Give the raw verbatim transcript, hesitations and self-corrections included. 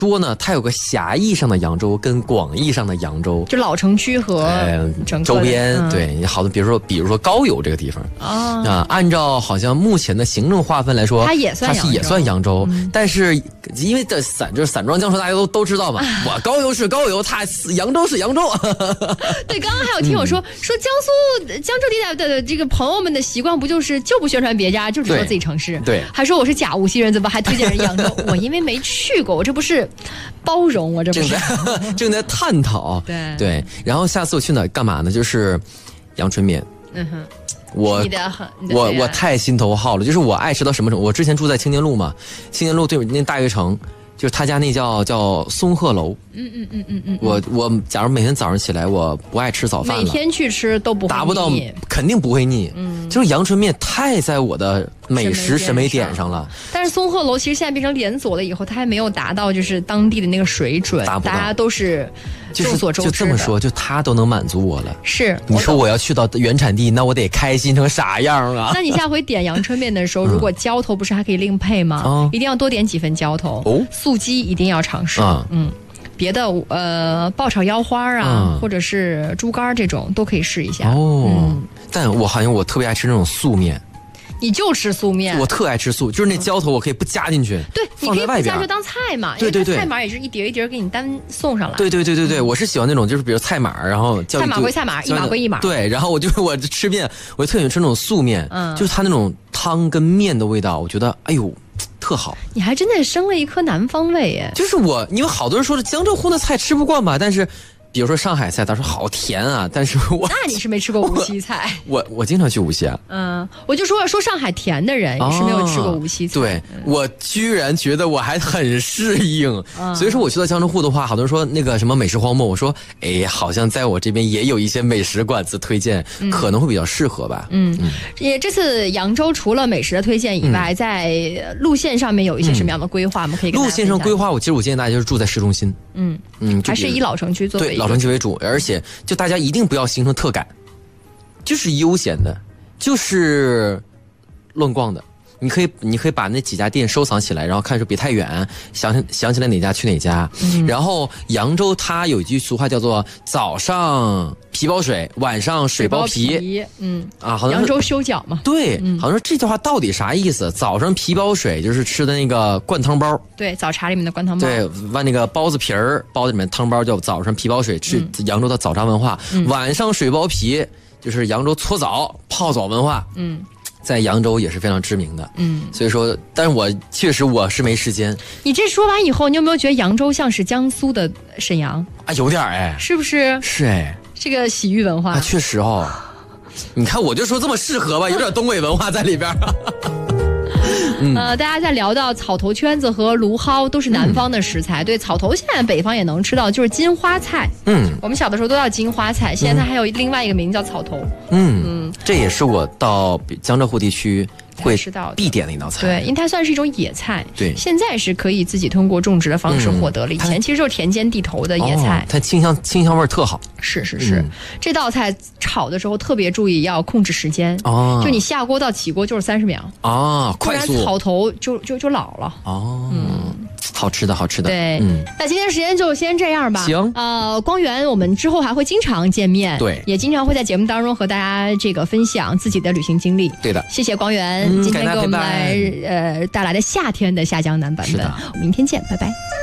多呢，它有个狭义上的扬州跟广义上的扬州， 就老城区和整个周边、 嗯、 对，好的，比如说比如说高邮这个地方啊、 呃，按照好像目前的行政划分来说， 它也算它是也算扬州， 嗯、 但是因为这散就是散装江湖大家都都知道嘛，我高邮是高邮，它扬州是扬州。 对，刚刚还有听我说、嗯、说江苏江浙地带的这个朋友们的习惯不就是就不宣传别家，就只说自己城市， 对， 还说我是假无锡人，怎么还推荐人扬州？我因为没去过，我这不是包容，我这不是正在正在探讨， 对对。然后下次我去哪干嘛呢？就是阳春面， 嗯哼。 我我我太心头好了，就是我爱吃到什么程度？我之前住在青年路嘛，青年路对那大悦城，就是他家那叫叫松鹤楼。 嗯嗯嗯嗯嗯。 我我假如每天早上起来我不爱吃早饭了， 每天去吃都不会腻， 达不到，肯定不会腻。 嗯， 就是阳春面太在我的美食审美点上了。 但是松鹤楼其实现在变成连锁了以后，它还没有达到就是当地的那个水准，大家都是众所周知的。 就这么说，就它都能满足我了。 是， 你说我要去到原产地，那我得开心成啥样啊？ 那你下回点阳春面的时候，嗯、如果浇头不是还可以另配吗？ 嗯、 一定要多点几份浇头。哦，素鸡一定要尝试。嗯。嗯别的呃爆炒腰花啊、嗯，或者是猪肝这种都可以试一下哦、嗯。但我好像我特别爱吃那种素面， 你就吃素面， 我特爱吃素，就是那浇头我可以不加进去， 对， 放在外边， 你可以不加就当菜嘛， 对对对， 菜码也是一碟一碟给你单送上来。 对对对对对，嗯、我是喜欢那种，就是比如菜码，然后菜码归菜码，一码归一码。 对，然后我就我吃面，我就特喜欢吃那种素面，嗯，就是它那种汤跟面的味道，我觉得哎呦。特好， 你还真的生了一颗南方胃耶！ 就是我，因为好多人说江浙沪的菜吃不惯吧，但是，比如说上海菜，他说好甜啊，但是我那你是没吃过无锡菜， 我我, 我经常去无锡啊， 嗯，我就说说上海甜的人也是没有吃过无锡菜， 哦、对、嗯、我居然觉得我还很适应、嗯，所以说我去到江浙沪的话，好多人说那个什么美食荒漠，我说哎，好像在我这边也有一些美食馆子推荐，嗯、可能会比较适合吧， 嗯，嗯也这次扬州除了美食的推荐以外，嗯、在路线上面有一些什么样的规划吗？嗯、可以跟路线上规划，我其实我建议大家就是住在市中心， 嗯嗯，还是以老城区作为对老城区为主，而且就大家一定不要形成特赶，就是悠闲的，就是乱逛的。你可以，你可以把那几家店收藏起来，然后看着别太远，想想起来哪家去哪家。嗯、然后扬州它有一句俗话叫做“早上皮包水，晚上水包皮”。 水包皮嗯啊，好像扬州修脚嘛。 对，嗯、好像说这句话到底啥意思？早上皮包水就是吃的那个灌汤包。 对，早茶里面的灌汤包。 对，把那个包子皮儿包里面汤包叫早上皮包水，是扬州的早茶文化。嗯、晚上水包皮就是扬州搓澡泡澡文化。嗯。在扬州也是非常知名的，嗯，所以说，但是我确实我是没时间。 你这说完以后，你有没有觉得扬州像是江苏的沈阳啊？有点哎， 是不是？ 是哎， 这个洗浴文化， 啊、确实哦。你看，我就说这么适合吧，有点东北文化在里边。 嗯、呃，大家在聊到草头圈子和芦蒿都是南方的食材，嗯、对，草头现在北方也能吃到，就是金花菜。嗯，我们小的时候都叫金花菜，现在它还有另外一个名字叫草头。 嗯嗯，这也是我到江浙沪地区会必点的一道菜。 对，因为它算是一种野菜。 对， 现在是可以自己通过种植的方式获得了。嗯、以前其实就是田间地头的野菜， 哦、它清香清香味特好。 是是是、嗯，这道菜炒的时候特别注意要控制时间。哦，就你下锅到起锅就是三十秒。 啊，快速。 不然草头就就就老了。 哦，嗯。好吃的，好吃的。 对，嗯，那今天时间就先这样吧。 行， 呃，光源，我们之后还会经常见面， 对， 也经常会在节目当中和大家这个分享自己的旅行经历。 对的， 谢谢光源、嗯、今天给我们来呃带来的夏天的下江南版本。明天见，拜拜。